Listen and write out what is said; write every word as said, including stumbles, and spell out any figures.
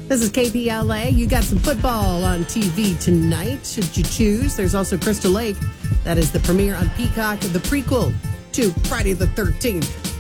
This is K P L A. You got some football on T V tonight, should you choose. There's also Crystal Lake. That is the premiere on Peacock, the prequel to Friday the thirteenth.